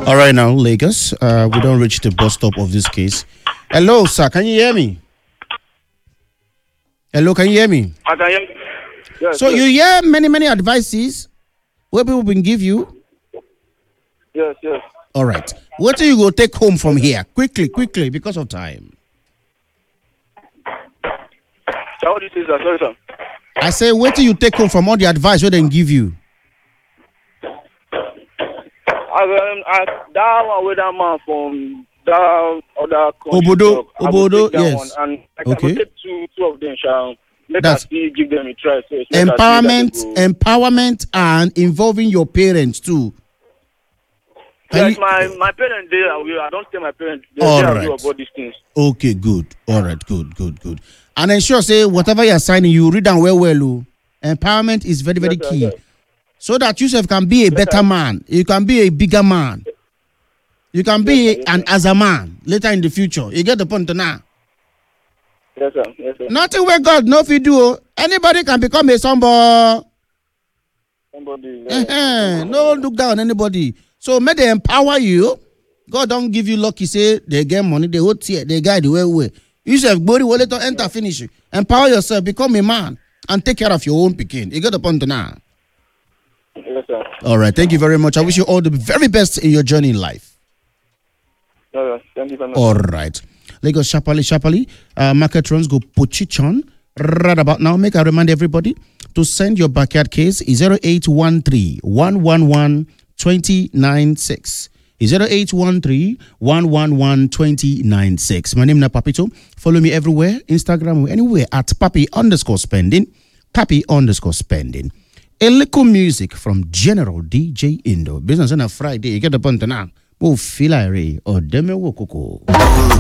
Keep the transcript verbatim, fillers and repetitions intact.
All right, now, Lagos. Uh, we don't reach the bus stop of this case. Hello, sir. Can you hear me? Hello, can you hear me? I can hear you. Yes, So yes. you hear many, many advices where people will give you. Yes, yes. All right. What do you go take home from here? Quickly, quickly, because of time. So what do you say, sir? Sorry, sir. I say, what do you take home from all the advice they then give you? I, um, I, that one with that man from that other country. Obodo, talk, I will Obodo, take that yes. one, and I Okay. can take two, two of them, shall let That's- us see, give them a try. So it's not that Empowerment, they go- empowerment, and involving your parents too. Can Yes, you- my, my parents, they are, I don't tell my parents, they, All they are right. real about these things. Okay, good. All right, good, good, good. And ensure say whatever you're signing, you read them well, well. Oh. Empowerment is very, very Yes, sir, key. yes. So that yourself can be a better man. You can be a bigger man. You can be Yes, sir, yes, an as a man later in the future. You get the point now. Yes, sir. Yes, sir. Nothing where God know if you do. Anybody can become a somebody. Somebody. Uh-huh. No look down on anybody. So may they empower you. God don't give you lucky. Say they get money, they hold tear, they guide the way way. You say body will later enter finish. Empower yourself, become a man, and take care of your own picking. You get the point now. Yes, sir. All right. Thank you very much. I wish you all the very best in your journey in life. Yes, sir. Thank you very much. All right. Lagos Shapali Shapali. Uh, market runs go pochichon. Right about now, make I remind everybody to send your backyard case is zero eight one three, one one one, two zero nine six. zero eight one three, one one one, two zero nine six. My name is Papito. Follow me everywhere, Instagram, anywhere at Papi underscore spending. Papi underscore spending. A little music from General D J Indo. Business on a Friday. You get the point now. Mo feel like or deme wo koko.